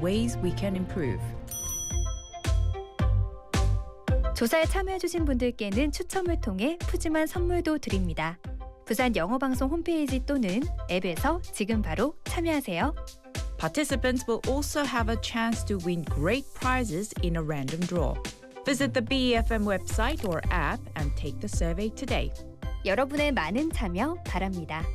ways we can improve. 조사에 참여해주신 분들께는 추첨을 통해 푸짐한 선물도 드립니다. 부산 영어방송 홈페이지 또는 앱에서 지금 바로 참여하세요. Participants will also have a chance to win great prizes in a random draw. Visit the BEFM website or app and take the survey today. 여러분의 많은 참여 바랍니다.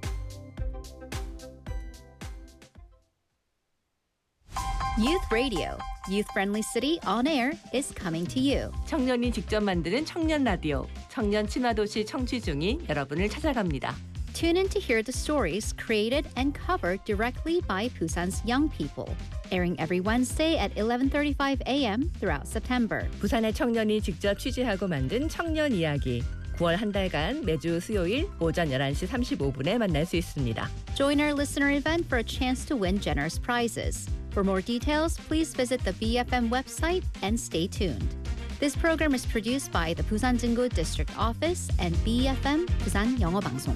Youth Radio, youth-friendly city on air is coming to you. 청년이 직접 만드는 청년 라디오, 청년 친화도시 청취 중인 여러분을 찾아갑니다. Tune in to hear the stories created and covered directly by Busan's young people, airing every Wednesday at 11:35 a.m. throughout September. 부산의 청년이 직접 취재하고 만든 청년 이야기. 9월 한 달간 매주 수요일 오전 11시 35분에 만날 수 있습니다. Join our listener event for a chance to win generous prizes. For more details, please visit the BFM website and stay tuned. This program is produced by the Busan Jingu District Office and BFM Busan 영어방송.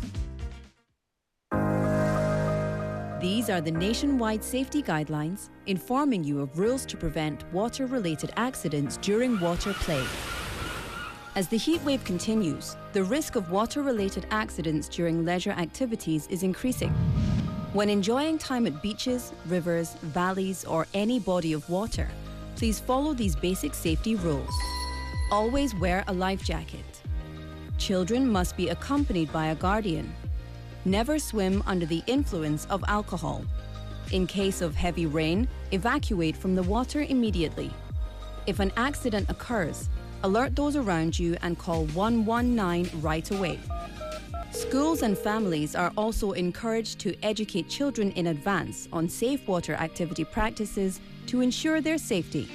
These are the nationwide safety guidelines informing you of rules to prevent water-related accidents during water play. As the heat wave continues, the risk of water-related accidents during leisure activities is increasing. When enjoying time at beaches, rivers, valleys, or any body of water, please follow these basic safety rules. Always wear a life jacket. Children must be accompanied by a guardian. Never swim under the influence of alcohol. In case of heavy rain, evacuate from the water immediately. If an accident occurs, alert those around you and call 119 right away. Schools and families are also encouraged to educate children in advance on safe water activity practices to ensure their safety.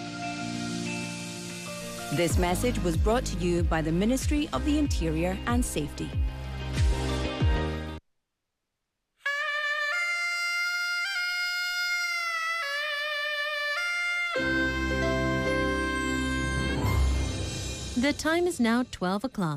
This message was brought to you by the Ministry of the Interior and Safety. The time is now 12 o'clock.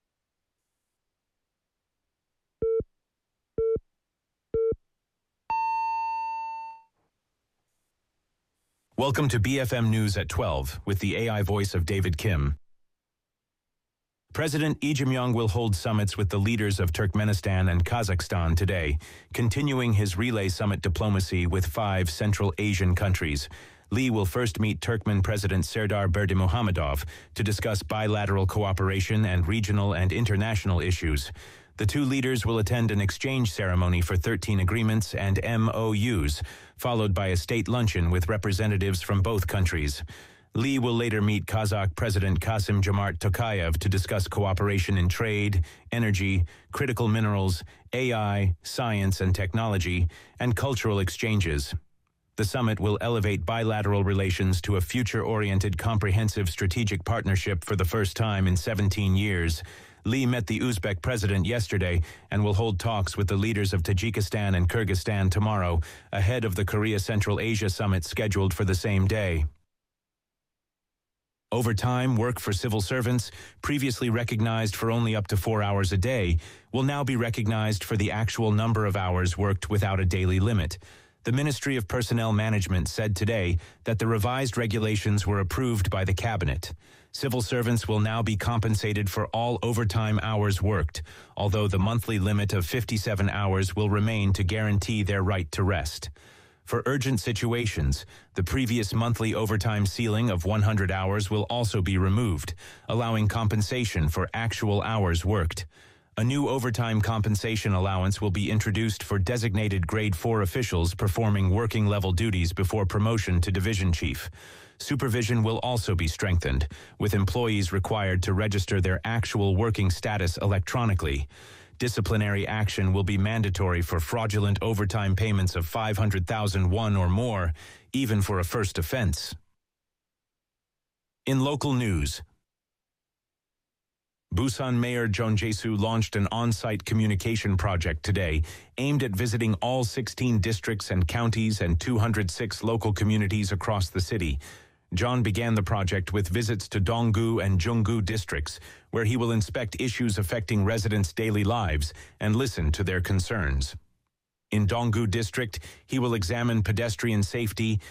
Welcome to BFM News at 12 with the AI voice of David Kim. President Lee Jae-myung will hold summits with the leaders of Turkmenistan and Kazakhstan today, continuing his relay summit diplomacy with 5 Central Asian countries. Lee will first meet Turkmen President Serdar Berdimuhamedov to discuss bilateral cooperation and regional and international issues. The two leaders will attend an exchange ceremony for 13 agreements and MOUs, followed by a state luncheon with representatives from both countries. Lee will later meet Kazakh President Kassym-Jomart Tokayev to discuss cooperation in trade, energy, critical minerals, AI, science and technology, and cultural exchanges. The summit will elevate bilateral relations to a future-oriented comprehensive strategic partnership for the first time in 17 years. Lee met the Uzbek president yesterday and will hold talks with the leaders of Tajikistan and Kyrgyzstan tomorrow, ahead of the Korea Central Asia Summit scheduled for the same day. Overtime work for civil servants, previously recognized for only up to 4 hours a day, will now be recognized for the actual number of hours worked without a daily limit. The Ministry of Personnel Management said today that the revised regulations were approved by the cabinet. Civil servants will now be compensated for all overtime hours worked, although the monthly limit of 57 hours will remain to guarantee their right to rest. For urgent situations, the previous monthly overtime ceiling of 100 hours will also be removed, allowing compensation for actual hours worked. A new overtime compensation allowance will be introduced for designated Grade 4 officials performing working-level duties before promotion to division chief. Supervision will also be strengthened, with employees required to register their actual working status electronically. Disciplinary action will be mandatory for fraudulent overtime payments of 500,000 won or more, even for a first offense. In local news, Busan Mayor Jeon Jae-soo launched an on-site communication project today aimed at visiting all 16 districts and counties and 206 local communities across the city. Jeon began the project with visits to Donggu and Junggu districts, where he will inspect issues affecting residents' daily lives and listen to their concerns. In Donggu District, he will examine pedestrian safety,